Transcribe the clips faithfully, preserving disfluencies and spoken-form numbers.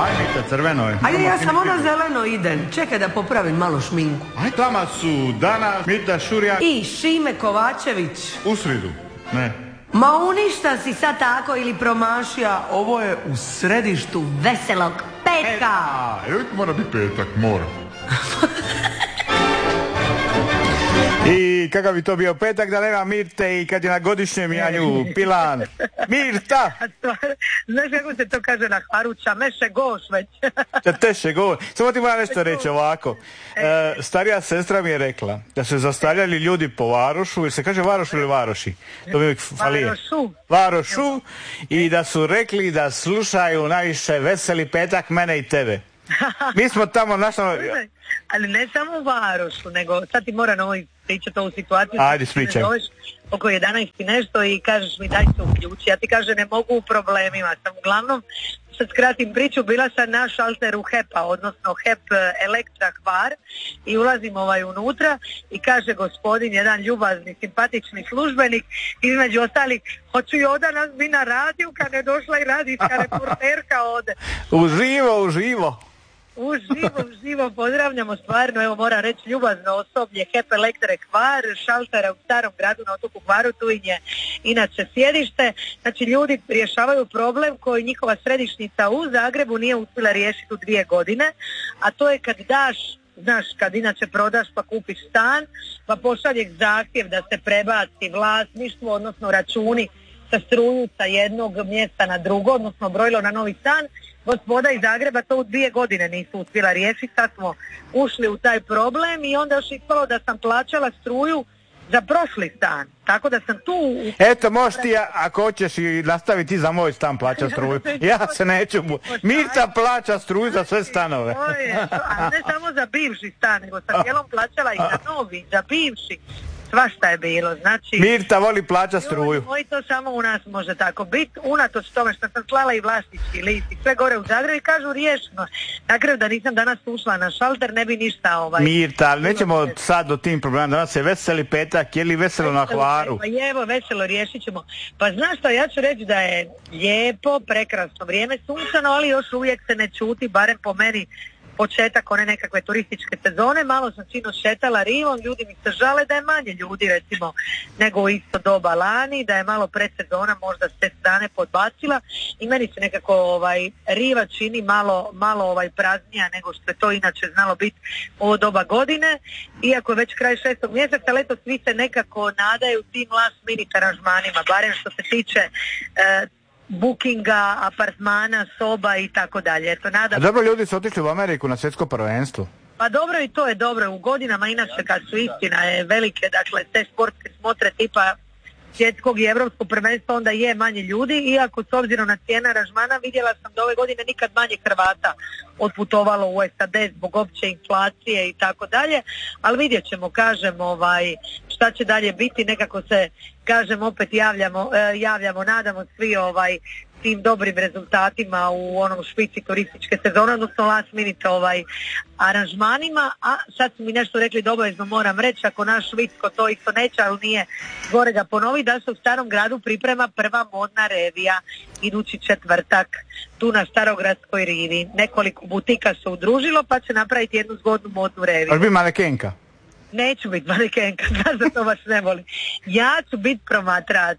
Ajde, crveno je. Ajde, ja sam ona zeleno idem. Čekaj da popravim malo šminku. Aj, tamo su Dana, Mita Šurja i Šime Kovačević. U sridu, ne. Ma uništa si sad tako ili promašija. Ovo je u središtu veselog petka. A, uvijek mora biti petak, mora. I kakav bi to bio petak da nema Mirte i kad je na godišnjem janju Pilan. Mirta! Znaš kako se to kaže na Hvaru, čameše goš već. Čateše goš. Samo ti moram nešto reći ovako. E, starija sestra mi je rekla da se zastavljali ljudi po Varošu, jer se kaže Varošu ili Varoši? To mi uvijek falije. Varošu. Varošu. I da su rekli da slušaju najviše veseli petak mene i tebe. Mi smo tamo našli... Ali ne samo u Varošu, nego sad ti moram ovo pričati ovu situaciju. Ajde, spričaj. Oko jedanaest i nešto i kažeš mi daj se uključi. Ja ti kaže ne mogu u problemima. Sam uglavnom, sad skratim priču, bila sam na šalteru H E P-a, odnosno H E P Elektra Hvar i ulazim ovaj unutra i kaže gospodin, jedan ljubazni, simpatični službenik, između ostalih, hoću i oda nas bi na radiju kad je došla i radijska reporterka ode. Uživo, uživo. Uživo, uživo, pozdravljamo stvarno, evo moram reći ljubazno osoblje H E P Elektre Hvar, šaltera u Starom gradu na otoku Hvaru, tu im je inače sjedište. Znači ljudi rješavaju problem koji njihova središnjica u Zagrebu nije uspjela riješiti u dvije godine, a to je kad daš, znaš, kad inače prodaš pa kupiš stan, pa pošalješ zahtjev da se prebaci vlasništvo, odnosno računi sa struju sa jednog mjesta na drugo, odnosno brojilo na novi stan. Gospoda iz Zagreba to u dvije godine nisu uspjela riješiti, sad smo ušli u taj problem i onda još ispalo da sam plaćala struju za prošli stan, tako da sam tu... Eto, možeš ti, ako hoćeš i nastaviti za moj stan plaća struju. Ja se neću... Mirta plaća struju za sve stanove. A ne samo za bivši stan, nego sam dijelom plaćala i za novi, za bivši. Svašta je bilo, znači... Mirta voli plaća struju. Moj to samo u nas može tako biti, unatoč tome što sam slala i vlasnički list i sve gore u Zagrebu i kažu riješeno. Na kraju da nisam danas ušla na šalter, ne bi ništa ovaj... Mirta, ali nećemo sad o tim problemima, danas je veseli petak, je li veselo na Hvaru? Pa evo, veselo, riješit ćemo. Pa znaš što, ja ću reći da je lijepo, prekrasno vrijeme, sunčano, ali još uvijek se ne čuti, barem po meni, početak one nekakve turističke sezone. Malo sam sinoć šetala Rivom, ljudi mi se žale da je manje ljudi recimo nego u isto doba lani, da je malo predsezona možda s te strane podbacila i meni se nekako ovaj Riva čini malo, malo ovaj praznija nego što je to inače znalo biti ovo doba godine, iako je već kraj šestog mjeseca, ali eto svi se nekako nadaju tim last minute aranžmanima, barem što se tiče e, bookinga, apartmana, soba i tako dalje. Eto, nadam... A dobro, ljudi su otišli u Ameriku na svjetsko prvenstvo. Pa dobro, i to je dobro. U godinama, inače, kad su istina je velike, dakle, te sportske smotre tipa svjetskog i evropskog prvenstva, onda je manje ljudi, iako s obzirom na cijene aranžmana vidjela sam da ove godine nikad manje Hrvata otputovalo u S A D zbog opće inflacije i tako dalje, ali vidjet ćemo, kažem, ovaj, šta će dalje biti, nekako se, kažem, opet javljamo, eh, javljamo, nadamo svi ovaj, tim dobrim rezultatima u onom špici turističke sezone, odnosno last minute ovaj, aranžmanima, a sad su mi nešto rekli da obavezno moram reći, ako naš Vicko to isto neće, ali nije gore ga ponovi, da se u Starom gradu priprema prva modna revija idući četvrtak tu na Starogradskoj rivi. Nekoliko butika se udružilo pa će napraviti jednu zgodnu modnu reviju. Ali bi manekenka? Neću biti manekenka, znaš da to baš ne volim. Ja ću biti promatrač.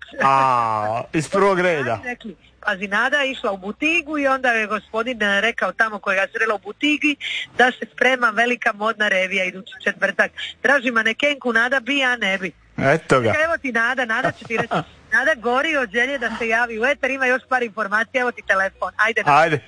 A, iz prvog reda. Rekli, pazi, Nada je išla u butigu i onda je gospodin rekao tamo kojega se srela u butigi da se sprema velika modna revija idući četvrtak. Traži manekenku, Nada bi, ja ne bi. Eto ga. Evo ti Nada, Nada će ti reći. Nada gori od želje da se javi u eter, ima još par informacija, evo ti telefon. Ajde. Nada. Ajde.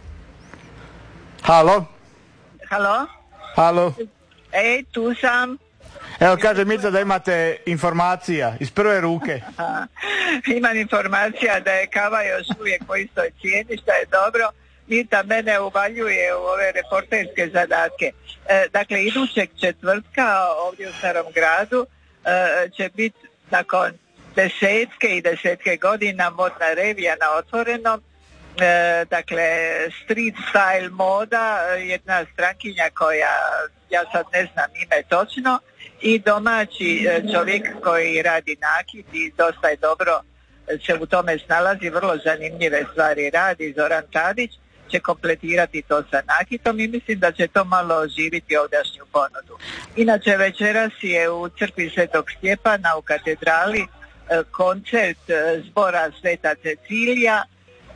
Halo? Halo? Halo? Ej, tu sam. Evo, kaže Mirta da imate informacija iz prve ruke. Imam informacija da je kava još uvijek po istoj cijeni, što je dobro. Mirta mene uvaljuje u ove reporterske zadatke. E, dakle, idućeg četvrtka ovdje u Starom gradu e, će biti nakon desetke i desetke godina modna revija na otvorenom. E, dakle, street style moda, jedna strankinja koja, ja sad ne znam ime točno, i domaći čovjek koji radi nakit i dosta je dobro se u tome snalazi, vrlo zanimljive stvari radi, Zoran Tadić. će kompletirati to sa nakitom i mislim da će to malo oživiti ovdašnju ponudu. Inače večeras je u crkvi Svetog Stjepana u katedrali koncert zbora Sveta Cecilija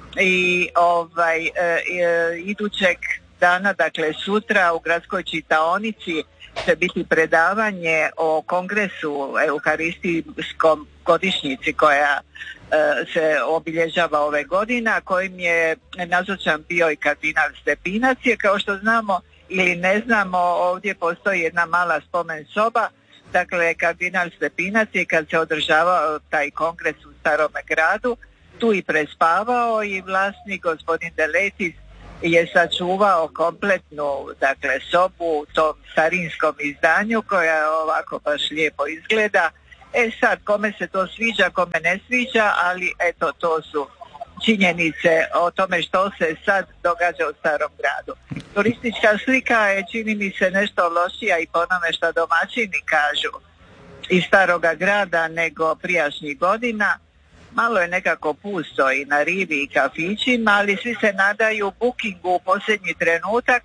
i ovaj e, e, idućeg dana, dakle sutra u gradskoj čitaonici će biti predavanje o kongresu euharistijskom godišnjici koja e, se obilježava ove godine, kojim je nazočan bio i kardinal Stepinac, jer kao što znamo ili ne znamo, ovdje postoji jedna mala spomen soba. Dakle, kardinal Stepinac je kad se održavao taj kongres u Starome gradu tu i prespavao i vlasnik gospodin Deletis je sačuvao kompletnu, dakle, sobu u tom starinskom izdanju koja ovako baš lijepo izgleda. E sad, kome se to sviđa, kome ne sviđa, ali eto, to su činjenice o tome što se sad događa u Starom gradu. Turistička slika je, čini mi se, nešto lošija i po onome što domaćini kažu iz Staroga grada nego prijašnjih godina. Malo je nekako pusto i na rivi i kafićima, ali svi se nadaju bookingu u posljednji trenutak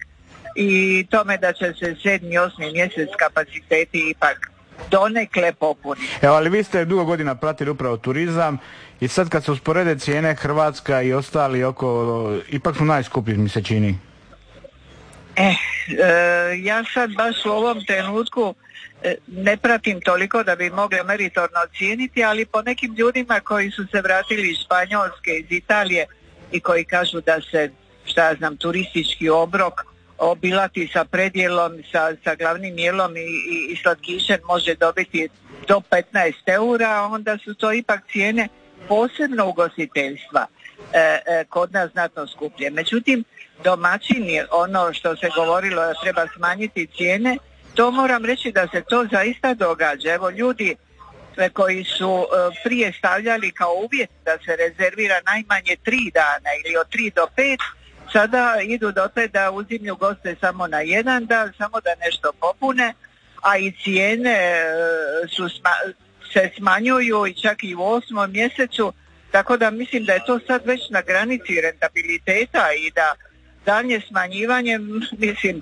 i tome da će se sedmi, osmi mjesec kapaciteti ipak donekle popuniti. Evo, ali vi ste dugo godina pratili upravo turizam i sad kad se usporede cijene, Hrvatska i ostali oko, ipak su najskuplji, mi se čini. Eh, e, ja sad baš u ovom trenutku e, ne pratim toliko da bi mogli meritorno ocijeniti, ali po nekim ljudima koji su se vratili iz Španjolske, iz Italije i koji kažu da se, šta ja znam, turistički obrok obilati sa predjelom, sa, sa glavnim jelom i, i, i slatkišem može dobiti do petnaest eura, onda su to ipak cijene posebno ugostiteljstva e, e, kod nas znatno skuplje. Međutim, domaćini, ono što se govorilo da treba smanjiti cijene, to moram reći da se to zaista događa. Evo, ljudi koji su prije stavljali kao uvjet da se rezervira najmanje tri dana ili od tri do pet, sada idu dotle da uzimlju goste samo na jedan dan, samo da nešto popune, a i cijene su sma- se smanjuju i čak i u osmom mjesecu, tako da mislim da je to sad već na granici rentabiliteta i da daljnje smanjivanje, mislim,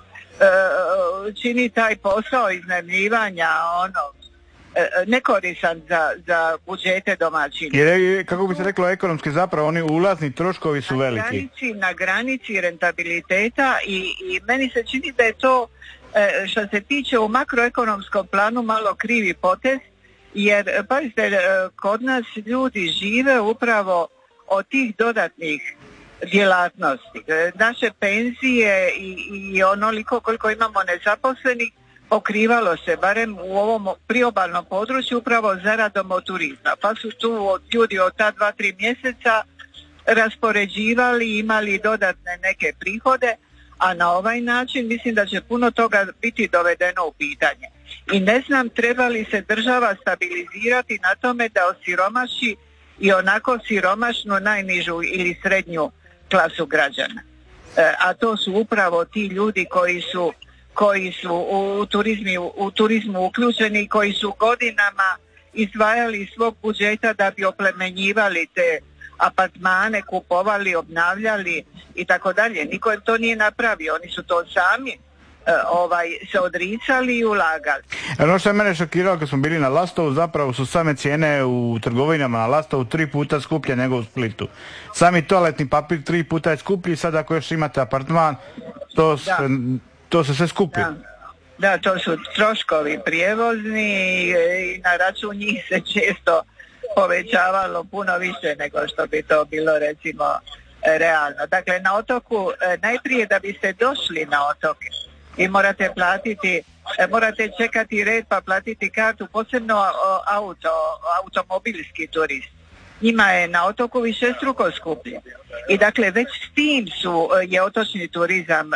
čini taj posao iznajmljivanja ono nekorisan za, za budžete domaćina. Jer, kako bi se reklo, ekonomski zapravo oni ulazni troškovi su na veliki. Granici, na granici rentabiliteta i, i meni se čini da je to što se tiče u makroekonomskom planu malo krivi potez, jer pazite, kod nas ljudi žive upravo od tih dodatnih djelatnosti. Naše penzije i, i onoliko koliko imamo nezaposlenih pokrivalo se, barem u ovom priobalnom području, upravo zaradom od turizma. Pa su tu ljudi od ta dva, tri mjeseca raspoređivali, imali dodatne neke prihode, a na ovaj način mislim da će puno toga biti dovedeno u pitanje. I ne znam, treba li se država stabilizirati na tome da osiromaši i onako siromašnu najnižu ili srednju klasu građana. E, a to su upravo ti ljudi koji su koji su u turizmu, u turizmu uključeni, koji su godinama izdvajali iz svog budžeta da bi oplemenjivali te apartmane, kupovali, obnavljali i tako dalje. Niko to nije napravio, oni su to sami uh, ovaj, se odricali i ulagali. Ono što je mene šokiralo kad smo bili na Lastovu, zapravo su same cijene u trgovinama na Lastovu tri puta skuplje nego u Splitu. Sami toaletni papir tri puta je skuplji, sad ako još imate apartman, to se, to se sve skupi. Da. Da, to su troškovi prijevozni i na račun njih se često povećavalo puno više nego što bi to bilo recimo realno. Dakle, na otoku najprije da biste došli na otok i morate platiti, morate čekati red pa platiti kartu, posebno auto, automobilski turist. Njima je na otoku višestruko skuplje. I dakle, već s tim su, je otočni turizam e,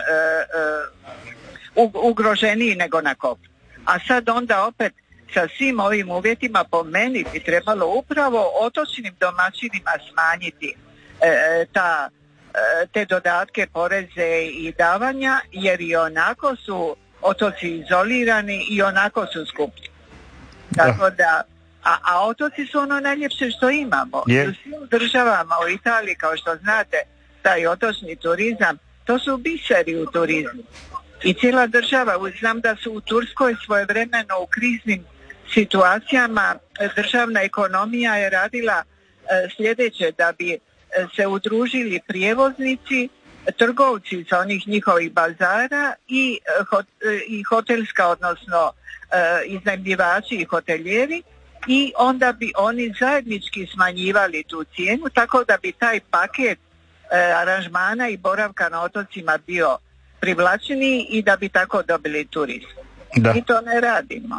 e, ugroženiji nego na kopnu. A sad onda opet sa svim ovim uvjetima po meni bi trebalo upravo otočnim domaćinima smanjiti e, ta, e, te dodatke, poreze i davanja, jer i onako su otoci izolirani i onako su skuplji. Tako da, a, a otoci su ono najljepše što imamo. Je. U svim državama, u Italiji, kao što znate, taj otočni turizam, to su biseri u turizmu. I cijela država, znam da su u Turskoj svojevremeno u kriznim situacijama državna ekonomija je radila e, sljedeće, da bi e, se udružili prijevoznici, trgovci sa onih njihovih bazara i, e, hot, e, i hotelska, odnosno e, iznajmljivači i hotelijeri, i onda bi oni zajednički smanjivali tu cijenu, tako da bi taj paket e, aranžmana i boravka na otocima bio privlačeniji i da bi tako dobili turist. Da. Mi to ne radimo.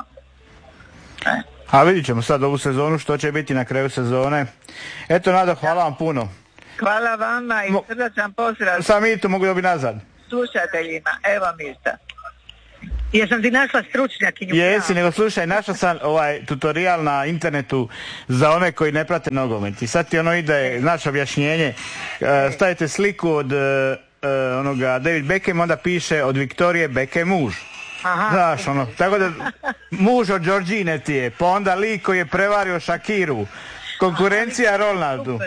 E. A vidit ćemo sad ovu sezonu što će biti na kraju sezone. Eto, Nado, hvala vam puno. Hvala vama i Mo- srdačan pozdrav Sam i to mogu dobiti nazad. slušateljima. Evo Mirta. Jesam ti našla stručnjakinju? Jesi, nego slušaj, našao sam ovaj tutorial na internetu za one koji ne prate nogomet. I sad ti ono ide, znaš objašnjenje, e, stavite sliku od e, e, onoga David Beckham, onda piše od Viktorije Beckham muž. Aha. Znaš, ono, tako da muž od Georgine ti je, pa onda lik koji je prevario Shakiru, konkurencija Ronaldu,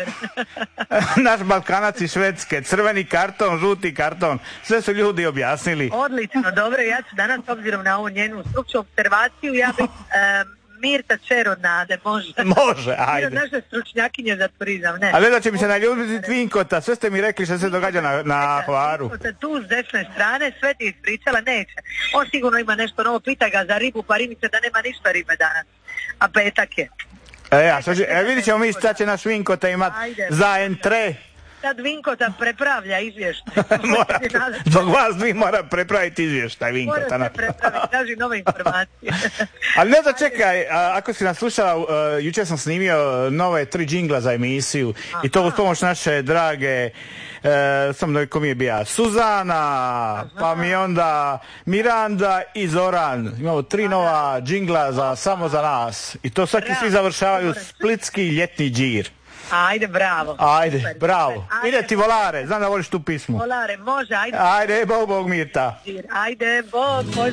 naš Balkanac iz Švedske, crveni karton, žuti karton, sve su ljudi objasnili. Odlično, dobro, ja ću danas, obzirom na ovu njenu stručnu observaciju, ja bih um, Mirta Čer od Nade, može? Može, ajde. Naša stručnjakinja za turizam, ne. Ali da će mi se naljubiti Vinkota, sve ste mi rekli što se događa na, na Hvaru. Vinkota tu s desne strane, sve ti ispričala, neće. On sigurno ima nešto novo, pita ga za ribu, pa rimice da nema ništa ribe danas. A petak je. E, a što će, e, vidit ćemo mi šta će naš Vinkota imat Ajde. za entre. Sad Vinkota prepravlja izvještaj. Mora, zbog vas dvi mora prepraviti izvještaj Vinkota. Mora se prepraviti, traži nove informacije. Ali ne da čekaj, a, ako si nas slušala, uh, jučer sam snimio nove tri džingla za emisiju. Aha. I to uz pomoć naše drage, uh, sam da ko mi je bija, Suzana, aha, pa mi onda Miranda i Zoran. Imamo tri aha. nova džingla za, samo za nas. I to svaki svi završavaju splitski ljetni džir. Ajde, bravo. Ajde, super, bravo. super. Ajde, ide ti Volare, znam da voliš tu pismu. Volare, može, ajde. Ajde, bog, bog Mirta. Ajde, bog,